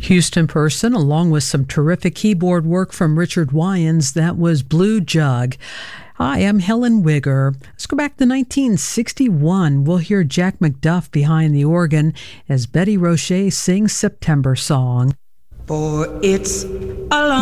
Houston Person, along with some terrific keyboard work from Richard Wyans. That was Blue Jug. Hi, I'm Helen Wigger. Let's go back to 1961. We'll hear Jack McDuff behind the organ as Betty Roche sings September Song. For it's a long